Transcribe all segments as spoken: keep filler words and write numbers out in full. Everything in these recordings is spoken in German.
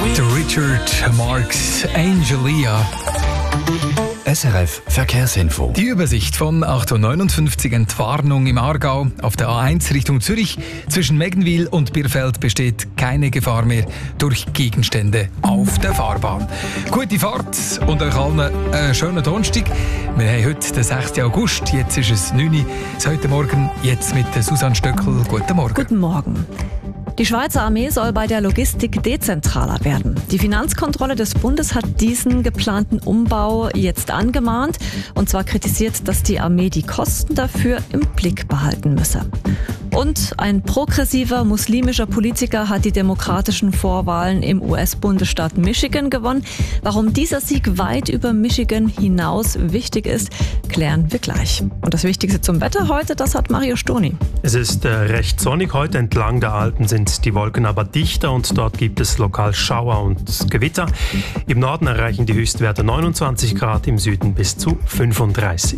Der Richard Marx, Angelia. S R F Verkehrsinfo. Die Übersicht von acht Uhr neunundfünfzig, Entwarnung im Aargau. Auf der A eins Richtung Zürich zwischen Meggenwil und Birfeld besteht keine Gefahr mehr durch Gegenstände auf der Fahrbahn. Gute Fahrt und euch allen einen schönen Donnerstag. Wir haben heute den sechsten August, jetzt ist es neun Uhr. Heute Morgen jetzt mit Susanne Stöckel. Guten Morgen. Guten Morgen. Die Schweizer Armee soll bei der Logistik dezentraler werden. Die Finanzkontrolle des Bundes hat diesen geplanten Umbau jetzt angemahnt. Und zwar kritisiert, dass die Armee die Kosten dafür im Blick behalten müsse. Und ein progressiver muslimischer Politiker hat die demokratischen Vorwahlen im U S-Bundesstaat Michigan gewonnen. Warum dieser Sieg weit über Michigan hinaus wichtig ist, klären wir gleich. Und das Wichtigste zum Wetter heute, das hat Mario Sturni. Es ist äh, recht sonnig heute. Entlang der Alpen sind die Wolken aber dichter und dort gibt es lokal Schauer und Gewitter. Im Norden erreichen die Höchstwerte neunundzwanzig Grad, im Süden bis zu fünfunddreißig.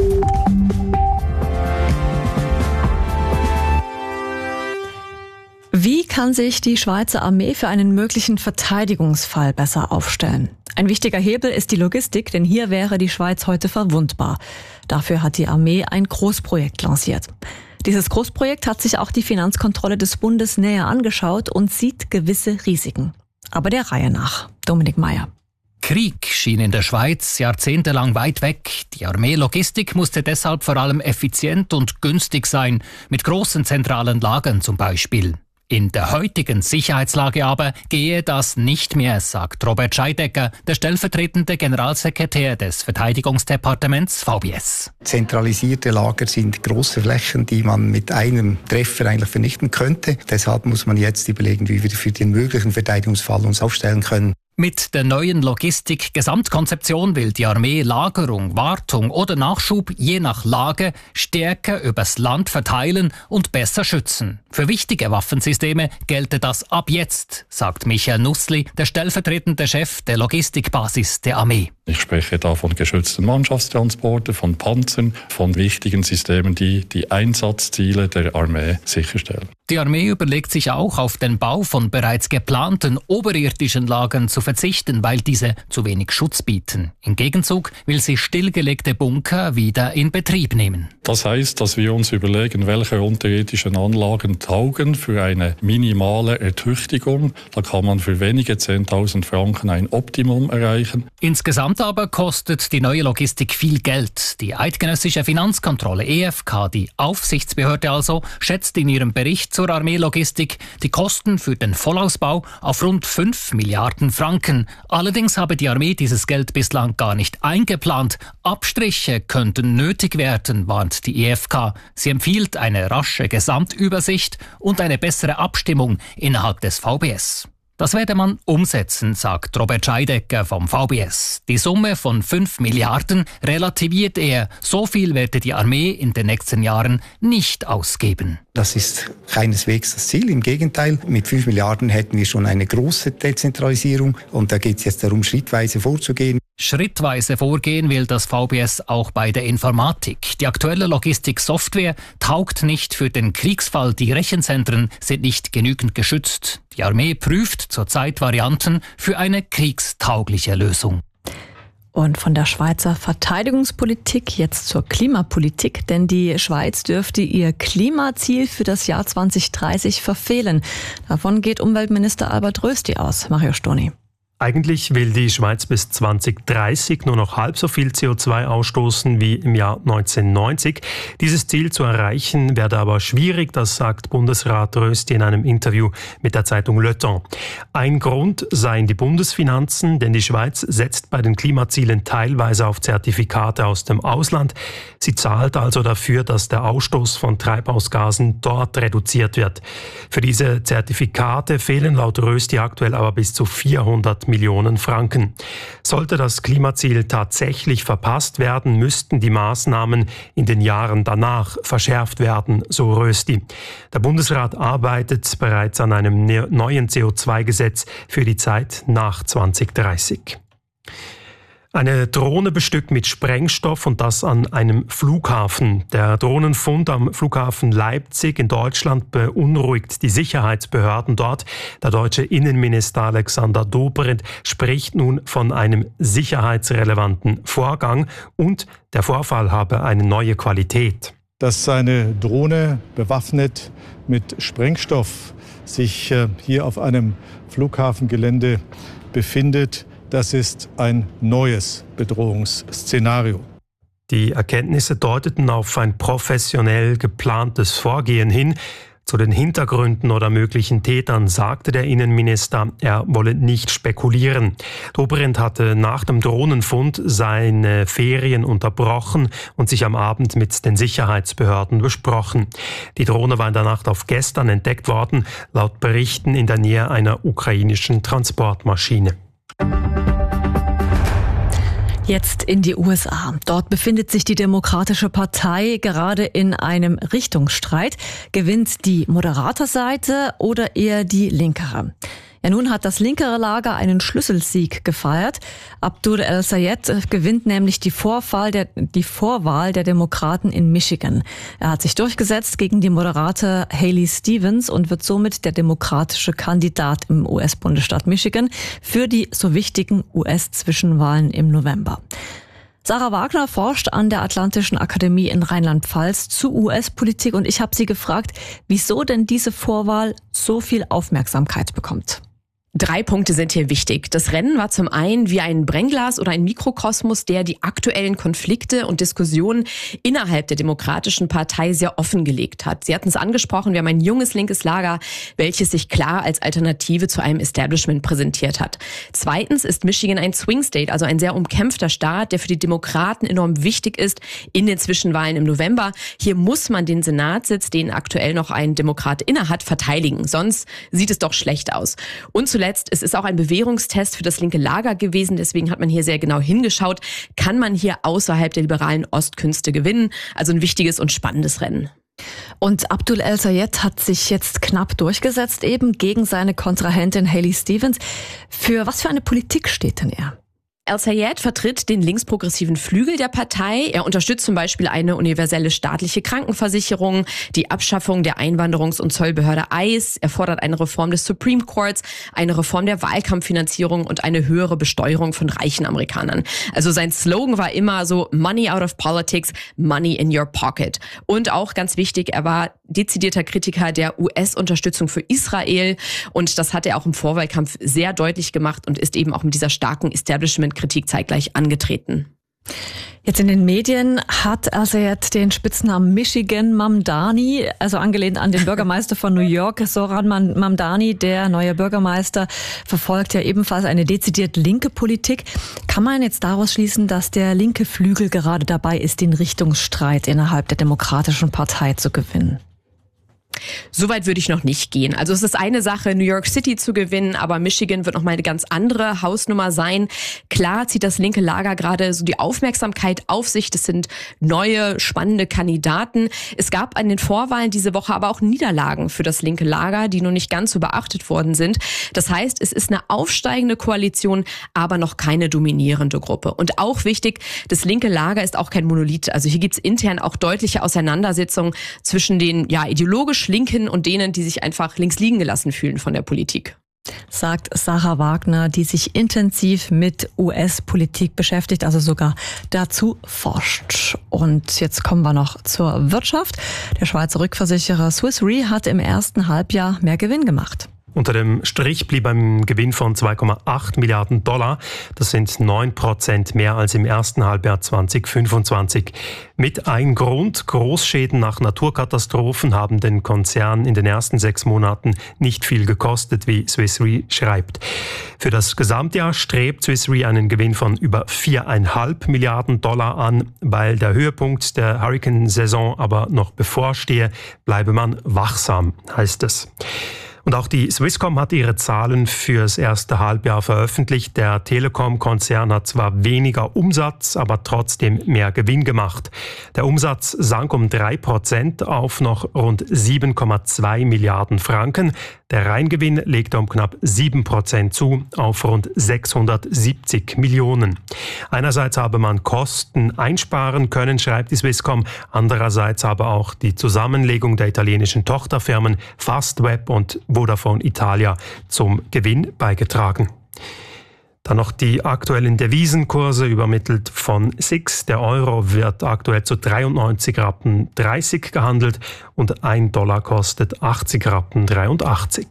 Wie kann sich die Schweizer Armee für einen möglichen Verteidigungsfall besser aufstellen? Ein wichtiger Hebel ist die Logistik, denn hier wäre die Schweiz heute verwundbar. Dafür hat die Armee ein Großprojekt lanciert. Dieses Großprojekt hat sich auch die Finanzkontrolle des Bundes näher angeschaut und sieht gewisse Risiken. Aber der Reihe nach. Dominik Meyer. Krieg schien in der Schweiz jahrzehntelang weit weg. Die Armeelogistik musste deshalb vor allem effizient und günstig sein, mit großen zentralen Lagern zum Beispiel. In der heutigen Sicherheitslage aber gehe das nicht mehr, sagt Robert Scheidecker, der stellvertretende Generalsekretär des Verteidigungsdepartements V B S. Zentralisierte Lager sind große Flächen, die man mit einem Treffer eigentlich vernichten könnte. Deshalb muss man jetzt überlegen, wie wir für den möglichen Verteidigungsfall uns aufstellen können. Mit der neuen Logistik-Gesamtkonzeption will die Armee Lagerung, Wartung oder Nachschub je nach Lage stärker übers Land verteilen und besser schützen. Für wichtige Waffensysteme gelte das ab jetzt, sagt Michael Nussli, der stellvertretende Chef der Logistikbasis der Armee. Ich spreche da von geschützten Mannschaftstransporten, von Panzern, von wichtigen Systemen, die die Einsatzziele der Armee sicherstellen. Die Armee überlegt sich auch, auf den Bau von bereits geplanten oberirdischen Lagern zu verzichten, weil diese zu wenig Schutz bieten. Im Gegenzug will sie stillgelegte Bunker wieder in Betrieb nehmen. Das heißt, dass wir uns überlegen, welche unterirdischen Anlagen taugen für eine minimale Ertüchtigung. Da kann man für wenige zehntausend Franken ein Optimum erreichen. Insgesamt aber kostet die neue Logistik viel Geld. Die eidgenössische Finanzkontrolle E F K, die Aufsichtsbehörde also, schätzt in ihrem Bericht zur Armeelogistik die Kosten für den Vollausbau auf rund fünf Milliarden Franken. Allerdings habe die Armee dieses Geld bislang gar nicht eingeplant. Abstriche könnten nötig werden, warnt die E F K. Sie empfiehlt eine rasche Gesamtübersicht und eine bessere Abstimmung innerhalb des V B S. Das werde man umsetzen, sagt Robert Scheidecker vom V B S. Die Summe von fünf Milliarden relativiert er. So viel werde die Armee in den nächsten Jahren nicht ausgeben. Das ist keineswegs das Ziel. Im Gegenteil, mit fünf Milliarden hätten wir schon eine große Dezentralisierung. Und da geht es jetzt darum, schrittweise vorzugehen. Schrittweise vorgehen will das V B S auch bei der Informatik. Die aktuelle Logistik-Software taugt nicht für den Kriegsfall. Die Rechenzentren sind nicht genügend geschützt. Die Armee prüft zurzeit Varianten für eine kriegstaugliche Lösung. Und von der Schweizer Verteidigungspolitik jetzt zur Klimapolitik, denn die Schweiz dürfte ihr Klimaziel für das Jahr zwanzig dreißig verfehlen. Davon geht Umweltminister Albert Rösti aus. Mario Sturni. Eigentlich will die Schweiz bis zwanzig dreißig nur noch halb so viel C O zwei ausstoßen wie im Jahr neunzehnhundertneunzig. Dieses Ziel zu erreichen werde aber schwierig, das sagt Bundesrat Rösti in einem Interview mit der Zeitung Le Temps. Ein Grund seien die Bundesfinanzen, denn die Schweiz setzt bei den Klimazielen teilweise auf Zertifikate aus dem Ausland. Sie zahlt also dafür, dass der Ausstoß von Treibhausgasen dort reduziert wird. Für diese Zertifikate fehlen laut Rösti aktuell aber bis zu vierhundert Millionen Franken. Sollte das Klimaziel tatsächlich verpasst werden, müssten die Maßnahmen in den Jahren danach verschärft werden, so Rösti. Der Bundesrat arbeitet bereits an einem neuen C O zwei Gesetz für die Zeit nach zwanzig dreißig. Eine Drohne bestückt mit Sprengstoff und das an einem Flughafen. Der Drohnenfund am Flughafen Leipzig in Deutschland beunruhigt die Sicherheitsbehörden dort. Der deutsche Innenminister Alexander Dobrindt spricht nun von einem sicherheitsrelevanten Vorgang und der Vorfall habe eine neue Qualität. Dass eine Drohne bewaffnet mit Sprengstoff sich hier auf einem Flughafengelände befindet, das ist ein neues Bedrohungsszenario. Die Erkenntnisse deuteten auf ein professionell geplantes Vorgehen hin. Zu den Hintergründen oder möglichen Tätern sagte der Innenminister, er wolle nicht spekulieren. Dobrindt hatte nach dem Drohnenfund seine Ferien unterbrochen und sich am Abend mit den Sicherheitsbehörden besprochen. Die Drohne war in der Nacht auf gestern entdeckt worden, laut Berichten in der Nähe einer ukrainischen Transportmaschine. Jetzt in die U S A. Dort befindet sich die Demokratische Partei gerade in einem Richtungsstreit. Gewinnt die moderate Seite oder eher die linkere? Ja, nun hat das linkere Lager einen Schlüsselsieg gefeiert. Abdul El-Sayed gewinnt nämlich die Vorwahl, der, die Vorwahl der Demokraten in Michigan. Er hat sich durchgesetzt gegen die moderate Haley Stevens und wird somit der demokratische Kandidat im U S-Bundesstaat Michigan für die so wichtigen U S-Zwischenwahlen im November. Sarah Wagner forscht an der Atlantischen Akademie in Rheinland-Pfalz zu U S-Politik und ich habe sie gefragt, wieso denn diese Vorwahl so viel Aufmerksamkeit bekommt. Drei Punkte sind hier wichtig. Das Rennen war zum einen wie ein Brennglas oder ein Mikrokosmos, der die aktuellen Konflikte und Diskussionen innerhalb der Demokratischen Partei sehr offengelegt hat. Sie hatten es angesprochen, wir haben ein junges linkes Lager, welches sich klar als Alternative zu einem Establishment präsentiert hat. Zweitens ist Michigan ein Swing State, also ein sehr umkämpfter Staat, der für die Demokraten enorm wichtig ist in den Zwischenwahlen im November. Hier muss man den Senatssitz, den aktuell noch ein Demokrat innehat, verteidigen. Sonst sieht es doch schlecht aus. Und zuletzt, es ist auch ein Bewährungstest für das linke Lager gewesen, deswegen hat man hier sehr genau hingeschaut, kann man hier außerhalb der liberalen Ostkünste gewinnen, also ein wichtiges und spannendes Rennen. Und Abdul El-Sayed hat sich jetzt knapp durchgesetzt, eben gegen seine Kontrahentin Haley Stevens. Für was für eine Politik steht denn er? El-Sayed vertritt den linksprogressiven Flügel der Partei. Er unterstützt zum Beispiel eine universelle staatliche Krankenversicherung, die Abschaffung der Einwanderungs- und Zollbehörde I C E. Er fordert eine Reform des Supreme Courts, eine Reform der Wahlkampffinanzierung und eine höhere Besteuerung von reichen Amerikanern. Also sein Slogan war immer so Money out of politics, money in your pocket. Und auch ganz wichtig, er war dezidierter Kritiker der U S-Unterstützung für Israel und das hat er auch im Vorwahlkampf sehr deutlich gemacht und ist eben auch mit dieser starken Establishment-Kritik zeitgleich angetreten. Jetzt in den Medien hat El-Sayed den Spitznamen Michigan Mamdani, also angelehnt an den Bürgermeister von New York, Zohran Mamdani. Der neue Bürgermeister verfolgt ja ebenfalls eine dezidiert linke Politik. Kann man jetzt daraus schließen, dass der linke Flügel gerade dabei ist, den Richtungsstreit innerhalb der Demokratischen Partei zu gewinnen? Soweit würde ich noch nicht gehen. Also es ist eine Sache, New York City zu gewinnen, aber Michigan wird noch mal eine ganz andere Hausnummer sein. Klar zieht das linke Lager gerade so die Aufmerksamkeit auf sich. Das sind neue, spannende Kandidaten. Es gab an den Vorwahlen diese Woche aber auch Niederlagen für das linke Lager, die noch nicht ganz so beachtet worden sind. Das heißt, es ist eine aufsteigende Koalition, aber noch keine dominierende Gruppe. Und auch wichtig, das linke Lager ist auch kein Monolith. Also hier gibt es intern auch deutliche Auseinandersetzungen zwischen den ja ideologisch Linken und denen, die sich einfach links liegen gelassen fühlen von der Politik. Sagt Sarah Wagner, die sich intensiv mit U S-Politik beschäftigt, also sogar dazu forscht. Und jetzt kommen wir noch zur Wirtschaft. Der Schweizer Rückversicherer Swiss Re hat im ersten Halbjahr mehr Gewinn gemacht. Unter dem Strich blieb ein Gewinn von zwei Komma acht Milliarden Dollar. Das sind neun Prozent mehr als im ersten Halbjahr zwanzig fünfundzwanzig. Mit ein Grund, Großschäden nach Naturkatastrophen haben den Konzern in den ersten sechs Monaten nicht viel gekostet, wie Swiss Re schreibt. Für das Gesamtjahr strebt Swiss Re einen Gewinn von über vier Komma fünf Milliarden Dollar an. Weil der Höhepunkt der Hurrikansaison aber noch bevorstehe, bleibe man wachsam, heißt es. Und auch die Swisscom hat ihre Zahlen fürs erste Halbjahr veröffentlicht. Der Telekom-Konzern hat zwar weniger Umsatz, aber trotzdem mehr Gewinn gemacht. Der Umsatz sank um drei Prozent auf noch rund sieben Komma zwei Milliarden Franken. Der Reingewinn legte um knapp sieben Prozent zu, auf rund sechshundertsiebzig Millionen. Einerseits habe man Kosten einsparen können, schreibt die Swisscom. Andererseits habe auch die Zusammenlegung der italienischen Tochterfirmen Fastweb und Vodafone Italia zum Gewinn beigetragen. Dann noch die aktuellen Devisenkurse, übermittelt von S I X. Der Euro wird aktuell zu dreiundneunzig Rappen dreißig gehandelt und ein Dollar kostet achtzig Rappen dreiundachtzig.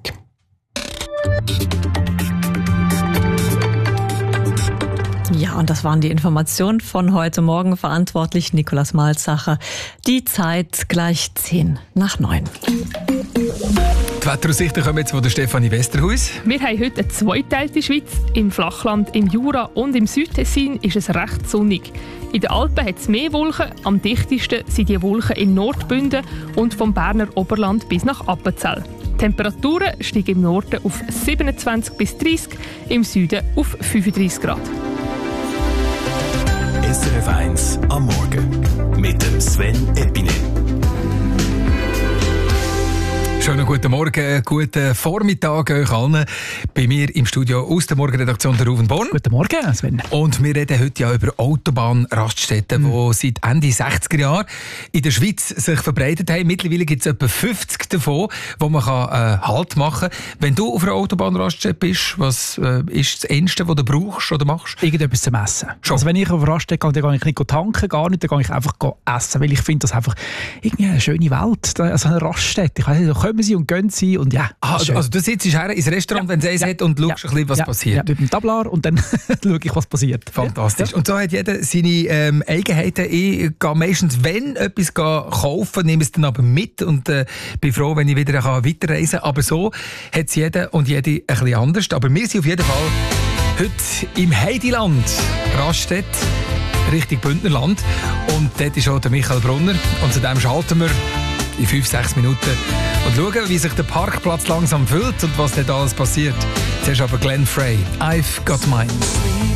Ja, und das waren die Informationen von heute Morgen. Verantwortlich Nikolaus Malzacher. Die Zeit gleich zehn nach neun. Die Wetteraussichten kommen jetzt von der Stefanie Westerhuis. Wir haben heute eine zweiteilte Schweiz. Im Flachland, im Jura und im Südtessin ist es recht sonnig. In den Alpen hat es mehr Wolken. Am dichtesten sind die Wolken in Nordbünden und vom Berner Oberland bis nach Appenzell. Die Temperaturen steigen im Norden auf siebenundzwanzig bis dreißig, im Süden auf fünfunddreißig Grad. S R F eins am Morgen mit dem Sven Epine. Schönen guten Morgen, guten Vormittag euch allen. Bei mir im Studio aus der Morgenredaktion der Ruven Born. Guten Morgen, Sven. Und wir reden heute ja über Autobahnraststätten, mhm. die seit Ende sechziger Jahre in der Schweiz sich verbreitet haben. Mittlerweile gibt es etwa fünfzig davon, wo man kann, äh, Halt machen kann. Wenn du auf einer Autobahnraststätte bist, was äh, ist das Ähnste, was du brauchst oder machst? Irgendetwas zum Essen. Schon. Also wenn ich auf eine Raststätte gehe, dann gehe ich nicht tanken, gar nicht, dann gehe ich einfach essen, weil ich finde das einfach irgendwie eine schöne Welt. Also eine Raststätte. Ich weiß nicht, kommen sie und gehen sie und ja. Ah, also, also du sitzt her ins Restaurant, ja, wenn es eins ja, hat und schaust ja, ein bisschen, was ja, passiert. Ja, mit dem Tablar und dann schaue ich, was passiert. Fantastisch. Ja. Und so hat jeder seine ähm, Eigenheiten. Ich gehe meistens, wenn etwas kaufen, nehme es dann aber mit und äh, bin froh, wenn ich wieder kann weiterreisen kann. Aber so hat es jeder und jede ein bisschen anders. Aber wir sind auf jeden Fall heute im Heidiland, Raststätte, Richtung Bündnerland. Und dort ist auch der Michael Brunner. Und zu dem schalten wir in fünf, sechs Minuten und schauen, wie sich der Parkplatz langsam füllt und was dort alles passiert. Zuerst aber Glenn Frey, I've Got Mine.